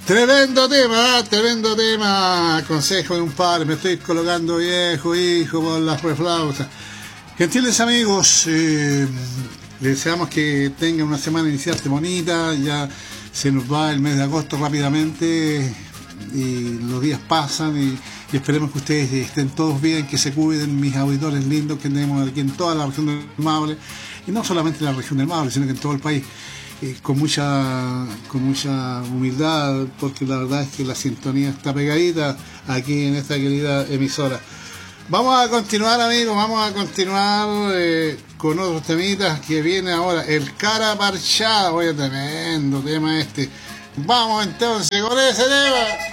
Tremendo tema. Consejo de un padre, me estoy colocando viejo, hijo, por las reflautas. Gentiles amigos, les deseamos que tengan una semana inicial bonita. Ya se nos va el mes de agosto rápidamente y los días pasan y esperemos que ustedes estén todos bien, que se cuiden, mis auditores lindos que tenemos aquí en toda la región del Maule, y no solamente en la región del Maule, sino que en todo el país. Con mucha humildad, porque la verdad es que la sintonía está pegadita aquí en esta querida emisora. Vamos a continuar, amigos, con otros temitas que viene ahora. El Cara Parchada, oye, tremendo tema este. Vamos entonces con ese tema.